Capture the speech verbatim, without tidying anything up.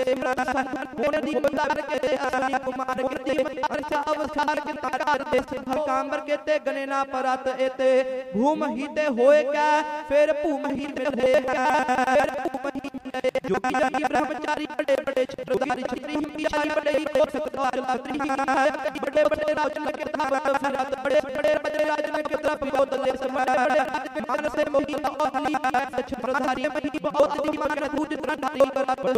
ਹੁਣ ਦੀ ਬੰਦਰ ਕੇ ਅਸਲੀ ਕੁਮਾਰ ਕੇ ਅਰਸ਼ਾ ਅਵਸਾਰ ਕੇ ਤਾਕਾਰ ਦੇ ਭਕਾਂਬਰ के ते गने ना परत एते भूम ही ते होए क्या फिर भूम ही मिले क्या फिर भूम ही मिले जोगी जागी ब्रह्मचारी बड़े बड़े छत्रधारी छत्री हिमचारी बड़े ही को सकता छत्री बड़े बड़े राजन के धावत फिरत बड़े बड़े बड़े राजन के तरफ बोतले समय बड़े मान से मोही अहली छत्रधारी मही बहुत दी मगर दूज त्राणी कर